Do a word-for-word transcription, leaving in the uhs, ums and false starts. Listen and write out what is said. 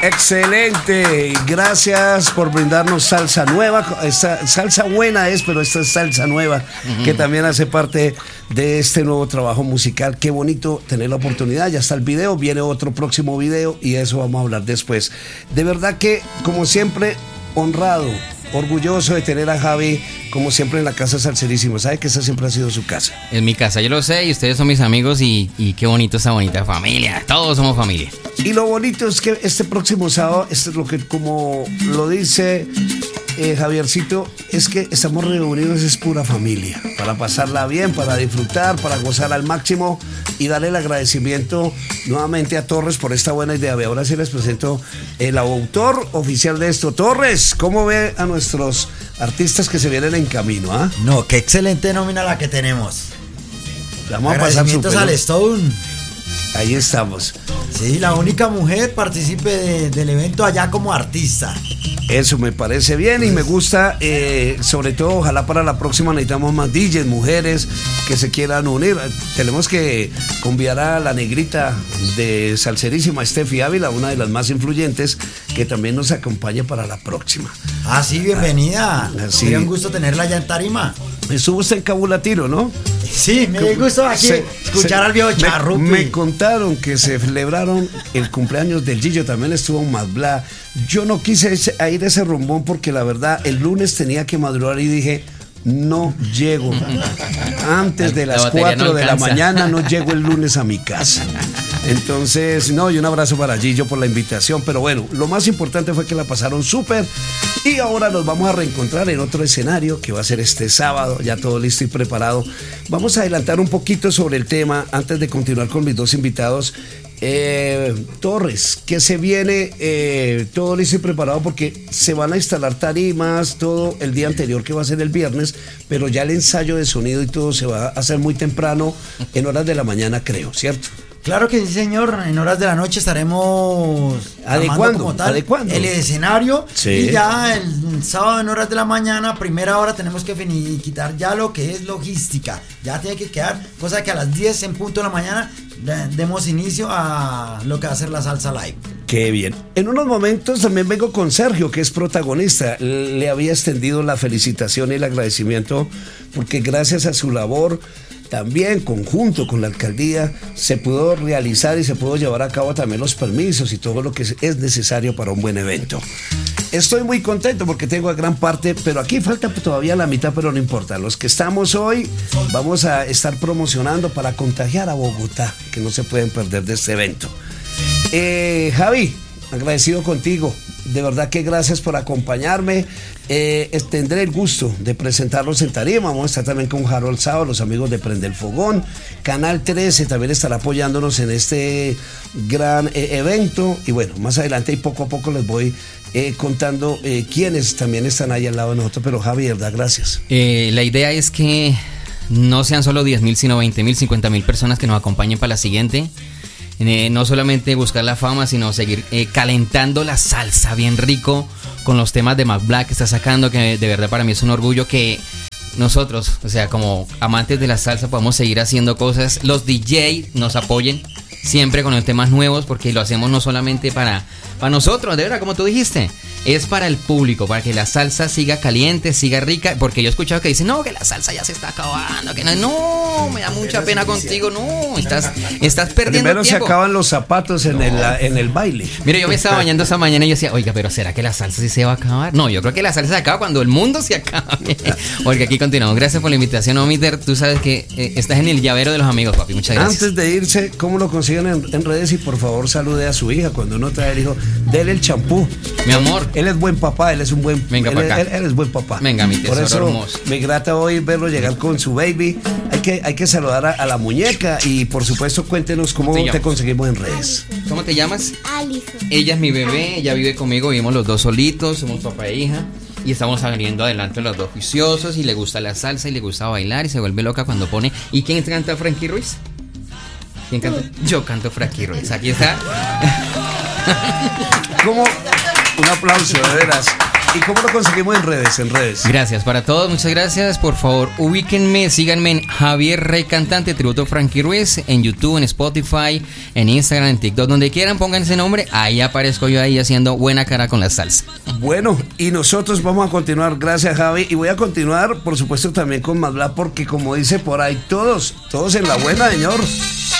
Excelente, gracias por brindarnos salsa nueva. Esta salsa buena es, pero esta es salsa nueva, uh-huh, que también hace parte de este nuevo trabajo musical. Qué bonito tener la oportunidad. Ya está el video, viene otro próximo video y eso vamos a hablar después. De verdad que, como siempre, honrado, orgulloso de tener a Javi, como siempre, en la casa Salserísimo. Sabe que esa siempre ha sido su casa. Es mi casa, yo lo sé, y ustedes son mis amigos, y, y qué bonito esta bonita familia. Todos somos familia. Y lo bonito es que este próximo sábado, esto es lo que, como lo dice eh, Javiercito, es que estamos reunidos, es pura familia, para pasarla bien, para disfrutar, para gozar al máximo y darle el agradecimiento nuevamente a Torres por esta buena idea. Ahora sí les presento el autor oficial de esto. Torres, ¿cómo ve a nuestros artistas que se vienen en camino? ¿Ah? No, qué excelente nómina la que tenemos. Vamos a pasar Agradecimientos al Stone. Ahí estamos. Sí, la única mujer participe de, del evento allá como artista. Eso me parece bien y me gusta, eh, sobre todo, ojalá para la próxima necesitamos más D Js, mujeres que se quieran unir. Tenemos que conviar a la negrita de Salserísima, Steffi Ávila, una de las más influyentes, que también nos acompañe para la próxima. Ah, sí, bienvenida. Ah, sí. Sería un gusto tenerla allá en Tarima. Estuvo usted en Cabulatiro, ¿no? Sí, me gustó aquí se, escuchar se, al viejo Charrupi. Me, me contaron que se celebraron el cumpleaños del Gillo, también estuvo en Masbla. Yo no quise ir a ese rumbón porque la verdad el lunes tenía que madrugar y dije, no llego. Antes de las cuatro no de la mañana no llego el lunes a mi casa. Entonces, no, y un abrazo para Gillo por la invitación, pero bueno, lo más importante fue que la pasaron súper y ahora nos vamos a reencontrar en otro escenario que va a ser este sábado, ya todo listo y preparado. Vamos a adelantar un poquito sobre el tema antes de continuar con mis dos invitados. Eh, Torres, que se viene eh, todo listo y preparado porque se van a instalar tarimas todo el día anterior, que va a ser el viernes, pero ya el ensayo de sonido y todo se va a hacer muy temprano, en horas de la mañana, creo, ¿cierto? Claro que sí, señor. En horas de la noche estaremos adecuando como tal adecuando el escenario, sí. Y ya el sábado en horas de la mañana, primera hora, tenemos que finiquitar ya lo que es logística. Ya tiene que quedar, cosa que a las diez en punto de la mañana demos inicio a lo que va a ser la salsa live. Qué bien. En unos momentos también vengo con Sergio, que es protagonista. Le había extendido la felicitación y el agradecimiento porque gracias a su labor, también conjunto con la alcaldía, se pudo realizar y se pudo llevar a cabo también los permisos y todo lo que es necesario para un buen evento. Estoy muy contento porque tengo a gran parte, pero aquí falta todavía la mitad, pero no importa. Los que estamos hoy vamos a estar promocionando para contagiar a Bogotá, que no se pueden perder de este evento. Eh, Javi, agradecido contigo. De verdad que gracias por acompañarme. Eh, tendré el gusto de presentarlos en tarima. Vamos a estar también con Harold Sao, los amigos de Prende el Fogón. Canal trece también estará apoyándonos en este gran eh, evento. Y bueno, más adelante y poco a poco les voy eh, contando eh, quiénes también están ahí al lado de nosotros. Pero Javi, de verdad, gracias. Eh, la idea es que no sean solo diez mil, sino veinte mil, cincuenta mil personas que nos acompañen para la siguiente. Eh, no solamente buscar la fama, sino seguir eh, calentando la salsa bien rico con los temas de Mac Black que está sacando, que de verdad para mí es un orgullo que nosotros, o sea, como amantes de la salsa, podamos seguir haciendo cosas. Los D J nos apoyen siempre con los temas nuevos, porque lo hacemos no solamente para, para nosotros, de verdad, como tú dijiste, es para el público, para que la salsa siga caliente, siga rica, porque yo he escuchado que dicen, no, que la salsa ya se está acabando, que no, no me da mucha pena contigo, no, estás, estás perdiendo Primero tiempo. Se acaban los zapatos en, no. el, en el baile. Mira, yo me estaba bañando esta mañana y yo decía, oiga, pero ¿será que la salsa sí se va a acabar? No, yo creo que la salsa se acaba cuando el mundo se acabe. Porque aquí continuamos. Gracias por la invitación, Omiter. Tú sabes que eh, estás en el llavero de los amigos, papi. Muchas gracias. Antes de irse, ¿cómo lo consiguen en, en redes? Y por favor salude a su hija. Cuando uno trae el hijo, dele el champú. Mi amor. Él es buen papá, él es un buen. Venga él, para acá. Él, él es buen papá. Venga, mi tesoro por eso hermoso. Me grata hoy verlo llegar con su baby. Hay que, hay que saludar a, a la muñeca y por supuesto cuéntenos cómo te, te conseguimos en redes. ¿Cómo te llamas? Alison. Ella es mi bebé, ella vive conmigo, vivimos los dos solitos, somos papá e hija. Y estamos saliendo adelante los dos juiciosos. Y le gusta la salsa y le gusta bailar. Y se vuelve loca cuando pone. ¿Y quién canta Frankie Ruiz? ¿Quién canta? Yo canto Frankie Ruiz. Aquí está. ¿Cómo? Un aplauso, de veras. ¿Y cómo lo conseguimos en redes? En redes. Gracias para todos, muchas gracias. Por favor, ubíquenme, síganme en Javier Rey Cantante, tributo a Frankie Ruiz, en YouTube, en Spotify, en Instagram, en TikTok, donde quieran pongan ese nombre. Ahí aparezco yo ahí haciendo buena cara con la salsa. Bueno, y nosotros vamos a continuar, gracias Javi, y voy a continuar, por supuesto, también con Más Bla, porque como dice por ahí, todos, todos en la buena, señor.